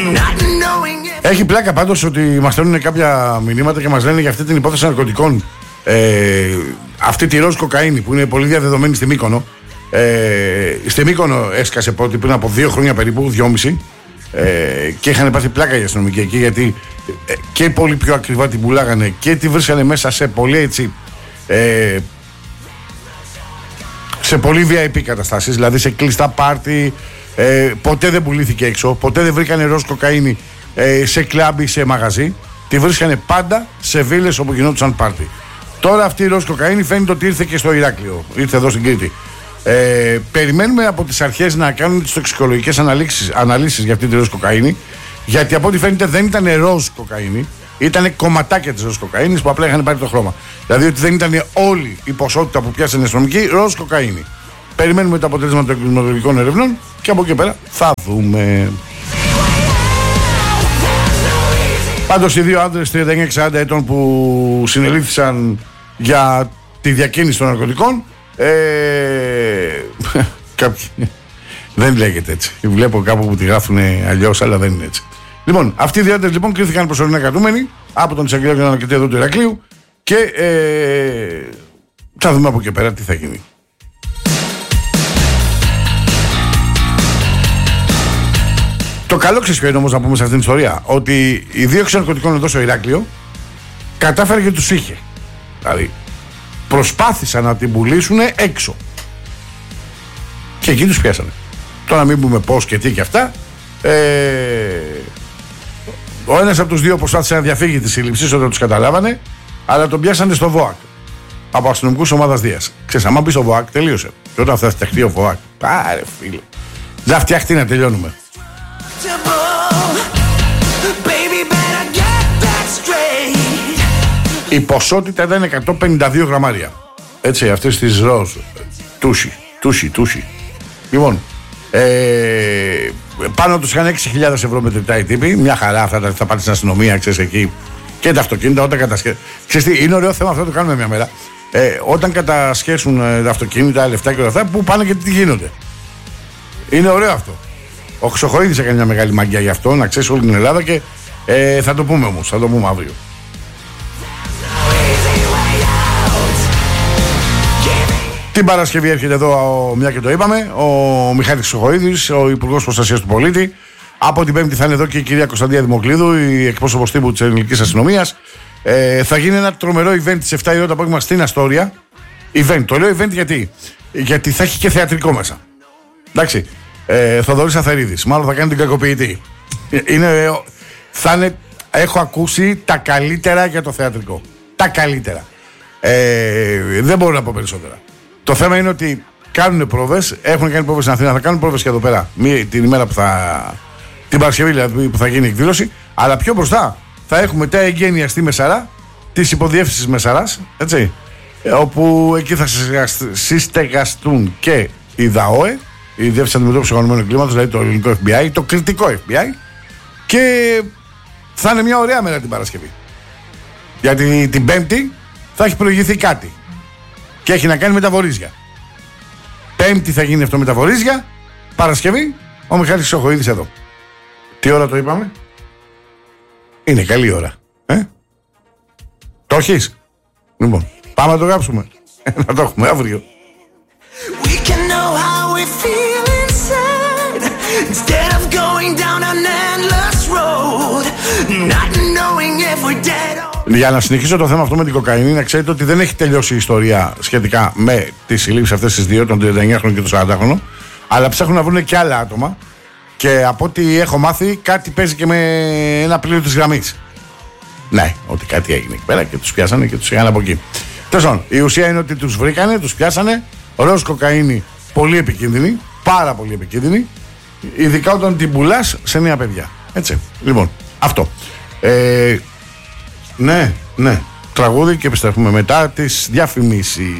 Έχει πλάκα πάντως ότι μας στέλνουν κάποια μηνύματα και μας λένε για αυτή την υπόθεση ναρκωτικών. Αυτή τη ροζ κοκαίνη που είναι πολύ διαδεδομένη στη Μύκονο. Στη Μύκονο έσκασε πρώτη πριν από 2 χρόνια περίπου, 2,5. Και είχαν πάθει πλάκα οι αστυνομικοί εκεί, γιατί και πολύ πιο ακριβά την πουλάγανε και τη βρίσκανε μέσα σε πολύ έτσι, σε πολύ VIP καταστάσεις, δηλαδή σε κλειστά πάρτι. Ποτέ δεν πουλήθηκε έξω, ποτέ δεν βρήκανε ροζ κοκαίνη σε κλαμπ ή σε μαγαζί. Τη βρίσκανε πάντα σε βίλες όπου γινόντουσαν πάρτι. Τώρα αυτή η ροζ κοκαίνη φαίνεται ότι ήρθε και στο Ηράκλειο, ήρθε εδώ στην Κρήτη. Περιμένουμε από τις αρχές να κάνουν τις τοξικολογικές αναλύσεις για αυτή τη ροζ κοκαίνη, γιατί από ό,τι φαίνεται δεν ήταν ροζ κοκαίνη, ήταν κομματάκια της ροζ κοκαίνης που απλά είχαν πάρει το χρώμα. Δηλαδή ότι δεν ήταν όλη η ποσότητα που πιάσανε οι αστυνομικοί ροζ κοκαίνη. Περιμένουμε το αποτέλεσμα των κλιματολογικών ερευνών και από εκεί πέρα θα δούμε. Πάντως οι 2 άντρες 39-40 ετών που συνελήφθησαν για τη διακίνηση των ναρκωτικών, κάποιοι δεν λέγεται έτσι. Βλέπω κάπου που τη γράφουν αλλιώς, αλλά δεν είναι έτσι. Λοιπόν, αυτοί οι 2 άντρες λοιπόν κρίθηκαν προσωρινά κρατούμενοι από τον εισαγγελέα και τον ανακριτή εδώ του Ηρακλείου και θα δούμε από εκεί πέρα τι θα γίνει. Το καλό είναι όμως να πούμε σε αυτήν την ιστορία ότι η δίωξη ναρκωτικών εδώ στο Ηράκλειο κατάφερε και τους είχε. Δηλαδή προσπάθησαν να την πουλήσουν έξω και εκεί τους πιάσανε. Τώρα μην πούμε πώς και τι και αυτά. Ο ένας από τους 2 προσπάθησε να διαφύγει τη σύλληψη όταν τους καταλάβανε, αλλά τον πιάσανε στο ΒΟΑΚ από αστυνομικούς ομάδας Δίας. Ξέρεις, άμα μπει στο ΒΟΑΚ τελείωσε. Και όταν θα φτιαχτεί ο ΒΟΑΚ, πάρε φίλε, θα φτιαχτεί να τελειώνουμε. Η ποσότητα ήταν 152 γραμμάρια. Έτσι, αυτές τις ροζ. Τούσι. Λοιπόν, πάνω τους είχαν 6.000 ευρώ μετρητά οι τύποι. Μια χαρά αυτά θα πάνε στην αστυνομία, ξέρεις εκεί. Και τα αυτοκίνητα όταν κατασχέσουν. Ξέρεις τι, είναι ωραίο θέμα αυτό, το κάνουμε μια μέρα. Όταν κατασχέσουν τα αυτοκίνητα, λεφτά και όλα αυτά, που πάνε και τι γίνονται. Είναι ωραίο αυτό. Ο Χρυσοχοΐδης έκανε μια μεγάλη μαγκιά γι' αυτό, να ξέρεις όλη την Ελλάδα και θα το πούμε όμως, θα το πούμε αύριο. Την Παρασκευή έρχεται εδώ, μια και το είπαμε, ο Μιχάλης Χρυσοχοΐδης, ο Υπουργός Προστασίας του Πολίτη. Από την Πέμπτη θα είναι εδώ και η κυρία Κωνσταντία Δημοκλίδου, η εκπρόσωπος τύπου της ελληνικής αστυνομίας. Θα γίνει ένα τρομερό event στις 7 η ώρα το απόγευμα στην Αστόρια. Event, το λέω event γιατί θα έχει και θεατρικό μέσα. Εντάξει. Θοδωρής Αθερίδης, μάλλον θα κάνει την κακοποιητή. Έχω ακούσει τα καλύτερα για το θεατρικό. Τα καλύτερα. Δεν μπορώ να πω περισσότερα. Το θέμα είναι ότι κάνουν πρόβες, έχουν κάνει πρόβες στην Αθήνα, θα κάνουν πρόβες και εδώ πέρα την ημέρα την Παρασκευή δηλαδή, που θα γίνει η εκδήλωση. Αλλά πιο μπροστά θα έχουμε τα εγγένεια στη Μεσαρά, τις υποδιεύσεις Μεσαράς, έτσι, όπου εκεί θα συστεγαστούν και οι ΔΑΟΕ, η Διεύθυνση Αντιμετώπισης Οργανωμένου Εγκλήματος, δηλαδή το ελληνικό FBI, το κριτικό FBI, και θα είναι μια ωραία μέρα την Παρασκευή. Γιατί την Πέμπτη θα έχει προηγηθεί κάτι και έχει να κάνει με τα βορίζια. Πέμπτη θα γίνει αυτό με τα βορίζια, Παρασκευή ο Μιχάλης Χρυσοχοΐδης εδώ. Τι ώρα το είπαμε? Είναι καλή ώρα. Το έχεις? Λοιπόν, πάμε να το γράψουμε. Να το έχουμε αύριο. Instead of going down an endless road, not knowing if we're dead or... Για να συνεχίσω το θέμα αυτό με την κοκαίνη, να ξέρετε ότι δεν έχει τελειώσει η ιστορία σχετικά με τις συλλήψεις αυτές τις 2, τον 39χρονο και τον 40χρονο, αλλά ψάχνουν να βρουν και άλλα άτομα και από ό,τι έχω μάθει κάτι παίζει και με ένα πλοίο της γραμμής. Ναι, ότι κάτι έγινε εκεί πέρα και τους πιάσανε και τους είχαν από εκεί. Τέλος πάντων, η ουσία είναι ότι τους βρήκανε, τους πιάσανε, ροζ κοκαίνη πολύ επικίνδυνη, πάρα πολύ επικίνδυνη. Ειδικά όταν την πουλάς σε νέα παιδιά. Έτσι. Λοιπόν, αυτό. Ναι. Τραγούδι και επιστρέφουμε μετά τις διαφημίσεις.